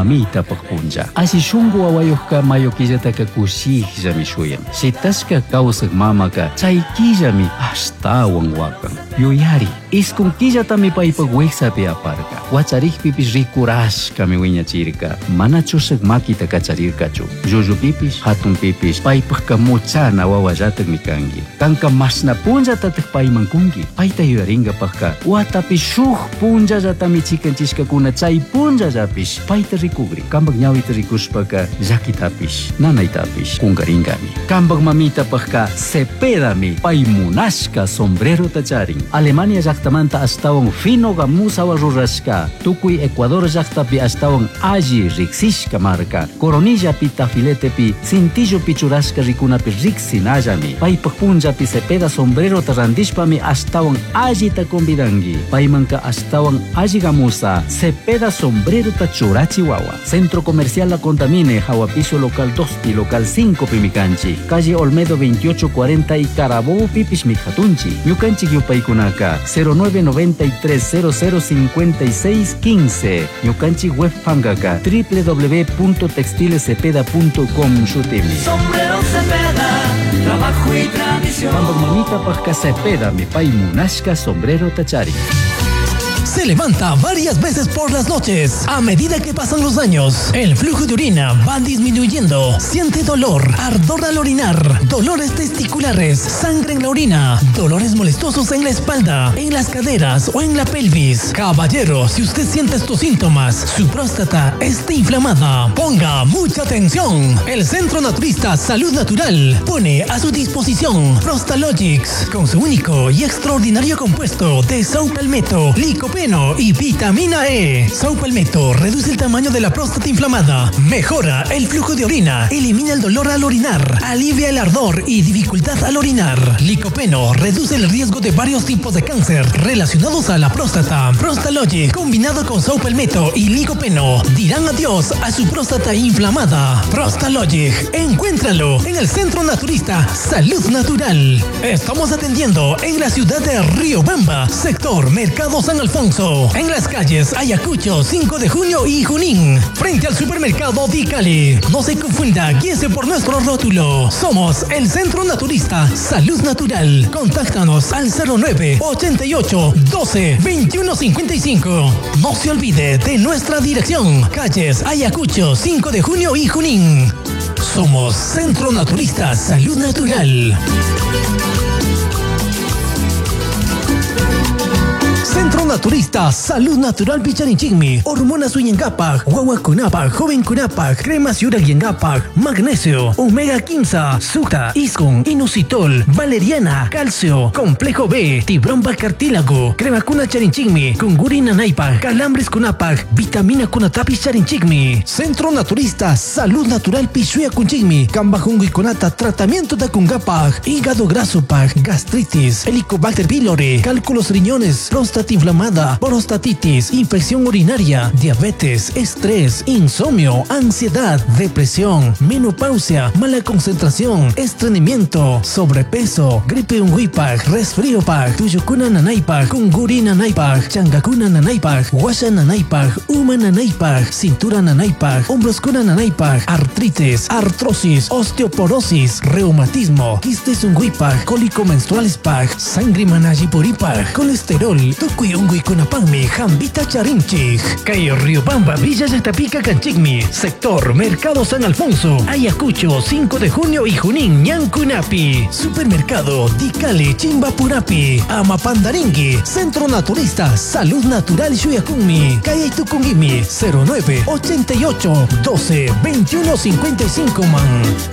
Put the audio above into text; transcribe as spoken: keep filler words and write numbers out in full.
mamita pagpunja. Asi shungu awayuhka mayokillataka kushikllami shuyan. Shitashka kawsaq mamaka chaykillami ashtawan wakan. Yuyari, iskun killatami paypaq wiksapi aparka. Wacharikpipish rikurashkami wiñachirka. Mana chusaq makita kacharirkachu. Llullupipish, hatunpipish paypaqka muchana wawallatakmi kanki. Kanka masna punllatataq payman kunki. Payta yuyarinkapaqqa watapi shuk punllatami chikanchishkakuna chay punllallapish payta rikugri. Kanpak ñawita rikushpaka llakitapish, nanaytapish kunkarinkami. Kanpak mamitapaqqa Cepedami pay munashka sombrerota charin. Alemania llaqtamanta astawan fino gamusawa rurashka. Tukuy Ecuador llaqtapi astawan alli riksishka marka. Coroниllapi tafiletepi cintillo pichurashka rikunapi riksinallami. Paypaq punllapi Cepeda sombrerota randishpami astawan allita convidanki. Paymanka astawan alli gamusa Cepeda sombrerota churachi wawa. Centro Comercial La Contamine, Hawapiso local dos pi local cinco pi mikanchi. Calle Olmedo veintiocho cuarenta y Carabobo pipish mikhatunchi. Ñukanchik yupaykunaka cero nueve noventa y tres cero cero cincuenta y seis quince. Ñukanchik web pankaka w w w punto textiles cepeda punto com shutimi. Sombrero Cepeda, trabajo y tradición. Kanpak mamita paqqa Cepeda mi pay munashka sombrero tachari. Se levanta varias veces por las noches. A medida que pasan los años, el flujo de orina va disminuyendo. Siente dolor, ardor al orinar, dolores testiculares, sangre en la orina, dolores molestosos en la espalda, en las caderas o en la pelvis. Caballero, si usted siente estos síntomas, su próstata está inflamada, ponga mucha atención. El Centro Naturista Salud Natural pone a su disposición Prostalogix, con su único y extraordinario compuesto de saupalmeto, licopeno y vitamina E. Saupalmeto reduce el tamaño de la próstata inflamada, mejora el flujo de orina, elimina el dolor al orinar, alivia el ardor y dificultad al orinar. Licopeno reduce el riesgo de varios tipos de cáncer relacionados a la próstata. Prostalogic combinado con Saupalmeto y licopeno dirán adiós a su próstata inflamada. Prostalogic, encuéntralo en el Centro Naturista Salud Natural. Estamos atendiendo en la ciudad de Riobamba, sector Mercado San Alfonso, en las calles Ayacucho, cinco de junio y Junín, frente al supermercado Di Cali. No se confunda, guíese por nuestro rótulo. Somos el Centro Naturista Salud Natural. Contáctanos al cero nueve ochenta y ocho doce veintiuno cincuenta y cinco. No se olvide de nuestra dirección, calles Ayacucho, cinco de junio y Junín. Somos Centro Naturista Salud Natural. Centro Naturista Salud Natural Picharinchigmi, hormonas Uyengapak, Wawakunapak, Joven Kunapak, cremas Yurayengapak, magnesio, omega quince, suta, iskun, inositol, valeriana, calcio, complejo B, tibromba cartílago, crema kuna charinchigmi, kungurina naipak, calambres kunapak, vitamina kunatapi charinchigmi. Centro Naturista Salud Natural Pichuya kunchigmi, kambajungu y kunata tratamiento da kungapak, hígado graso pak, gastritis, helicobacter pylori, cálculos riñones, próstata inflamada, prostatitis, infección urinaria, diabetes, estrés, insomnio, ansiedad, depresión, menopausia, mala concentración, estreñimiento, sobrepeso, gripe unguipak, resfrío pak, tuyukuna nanaipak, kunguri nanaipak, changakuna nanaipak, washa nanaipak, uma nanaipak, cintura nanaipak, hombros kuna nanaipak, artritis, artrosis, osteoporosis, reumatismo, quistes unguipak, cólico menstruales pak, sangre manajipuripak, colesterol, Tukuyungui Kunapangmi, Jambita Charinchig, Cayo Riobamba, Villa Yatapica Canchigmi, sector Mercado San Alfonso, Ayacucho, cinco de junio y Junín, Ñancunapi, Supermercado Dicali, Chimbapurapi, Amapandaringui, Centro Naturista Salud Natural Shuyakumi, Calle Tukungimi, cero nueve ochenta y ocho doce veintiuno cincuenta y cinco man.